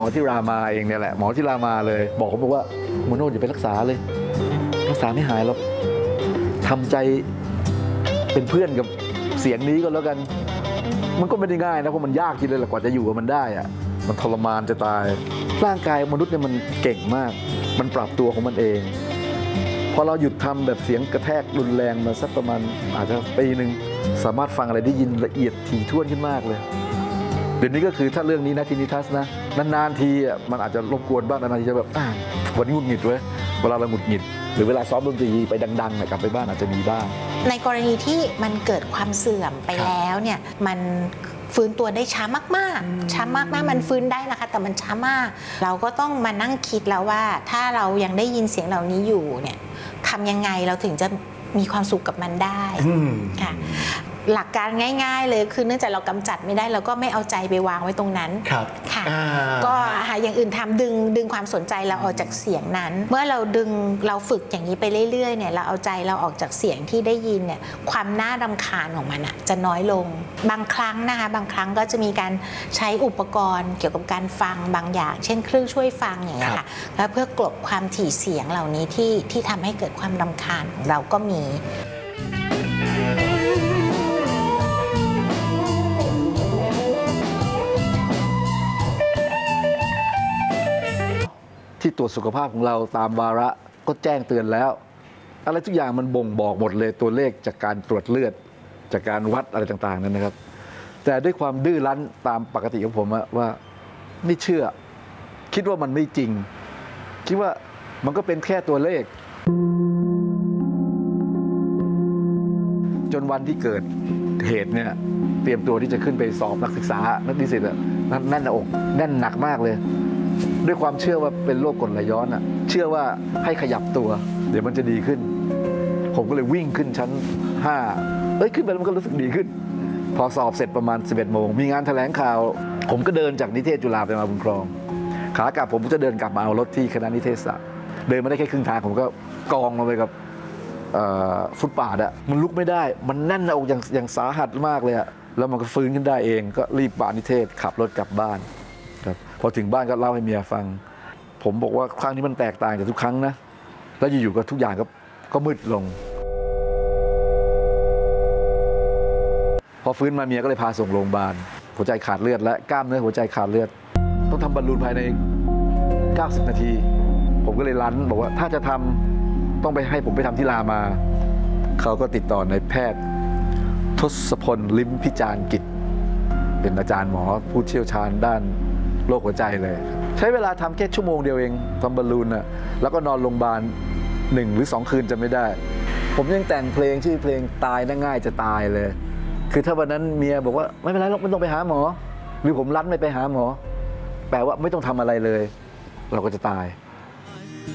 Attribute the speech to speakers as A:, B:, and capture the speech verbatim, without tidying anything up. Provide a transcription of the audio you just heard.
A: หมอที่รามาเองเนี่ยแหละหมอที่รามาเลยบอกผมบอกว่าโมโนอย่าไปรักษาเลยรักษาไม่หายหรอกทำใจเป็นเพื่อนกับเสียงนี้ก็แล้วกันมันก็ไม่ได้ง่ายนะเพราะมันยากทีเลยแหละกว่าจะอยู่กับมันได้อะมันทรมานจะตายร่างกายมนุษย์เนี่ยมันเก่งมากมันปรับตัวของมันเองพอเราหยุดทำแบบเสียงกระแทกรุนแรงมาสักประมาณอาจจะปีหนึ่งสามารถฟังอะไรได้ยินละเอียดถี่ถ้วนขึ้นมากเลยเดี๋ยวนี้ก็คือถ้าเรื่องนี้นะทินิทัสนะนานๆทีอ่ะมันอาจจะรบกวนบ้างนานๆทีจะแบบอ่าวันนี้หงุดหงิดเว้ยเวลาเราหงุดหงิดหรือเวลาซ้อมดนตรีไปดังๆเนี่ยกลับไปบ้านอาจจะมีบ้าง
B: ในกรณีที่มันเกิดความเสื่อมไปแล้วเนี่ยมันฟื้นตัวได้ช้ามากๆช้ามากๆมันฟื้นได้นะคะแต่มันช้ามากเราก็ต้องมานั่งคิดแล้วว่าถ้าเรายังได้ยินเสียงเหล่านี้อยู่เนี่ยทำยังไงเราถึงจะมีความสุขกับมันได้ค่ะหลักการง่ายๆเลยคือเนื่องจากเรากำจัดไม่ได้เราก็ไม่เอาใจไปวางไว้ตรงนั้นค่ะก็หาอย่างอื่นทำดึงดึงความสนใจเราออกจากเสียงนั้นเมื่อเราดึงเราฝึกอย่างนี้ไปเรื่อยๆเนี่ยเราเอาใจเราออกจากเสียงที่ได้ยินเนี่ยความน่ารำคาญของมันอ่ะจะน้อยลงบางครั้งนะคะบางครั้งก็จะมีการใช้อุปกรณ์เกี่ยวกับการฟังบางอย่างเช่นเครื่องช่วยฟังอย่างเงี้ยค่ะแล้วเพื่อกลบความถี่เสียงเหล่านี้ที่ที่ทำให้เกิดความรำคาญของเราก็มี
A: ที่ตรวจสุขภาพของเราตามวาระก็แจ้งเตือนแล้วอะไรทุกอย่างมันบ่งบอกหมดเลยตัวเลขจากการตรวจเลือดจากการวัดอะไรต่างๆนั้นนะครับแต่ด้วยความดื้อรั้นตามปกติของผมว่าไม่เชื่อคิดว่ามันไม่จริงคิดว่ามันก็เป็นแค่ตัวเลขจนวันที่เกิดเหตุเนี่ยเตรียมตัวที่จะขึ้นไปสอบนักศึกษานักนิสิตแน่นหน้าอกแน่นหนักมากเลยด้วยความเชื่อว่าเป็นโรคกรดไหลย้อนอ่ะเชื่อว่าให้ขยับตัวเดี๋ยวมันจะดีขึ้นผมก็เลยวิ่งขึ้นชั้นห้าเอ้ยขึ้นไปแล้วมันก็รู้สึกดีขึ้นพอสอบเสร็จประมาณสิบเอ็ดโมงมีงานแถลงข่าวผมก็เดินจากนิเทศจุฬาไปมาบุญครองขากลับผมก็จะเดินกลับมาเอารถที่คณะนิเทศศาสตร์เดินมาได้แค่ครึ่งทางผมก็กองลงไปกับฟุตบาทอะมันลุกไม่ได้มันแน่นหน้าอกอย่างอย่างสาหัสมากเลยอะแล้วมันก็ฟื้นขึ้นได้เองก็รีบมานิเทศขับรถกลับบ้านครับพอถึงบ้านก็เล่าให้เมียฟังผมบอกว่าครั้งนี้มันแตกต่างจากทุกครั้งนะแล้วอยู่ๆก็ทุกอย่างก็ก็มืดลงพอฟื้นมาเมียก็เลยพาส่งโรงพยาบาลหัวใจขาดเลือดและกล้ามเนื้อหัวใจขาดเลือดต้องทำบอลลูนภายในเก้าสิบนาทีผมก็เลยรั้นบอกว่าถ้าจะทำต้องไปให้ผมไปทำที่รามาเขาก็ติดต่อในแพทย์ทศพลลิ้มพิจารณ์กิจเป็นอาจารย์หมอผู้เชี่ยวชาญด้านโรคหัวใจเลยใช้เวลาทำแค่ชั่วโมงเดียวเองทำบอลลูนน่ะแล้วก็นอนโรงพยาบาลหนึ่งหรือสองคืนจะไม่ได้ผมยังแต่งเพลงชื่อเพลงตายน่าง่ายจะตายเลยคือถ้าวันนั้นเมียบอกว่าไม่เป็นไรหรอกไม่ต้องไปหาหมอหรือผมรั้นไม่ไปหาหมอแปลว่าไม่ต้องทำอะไรเลยเราก็จะตาย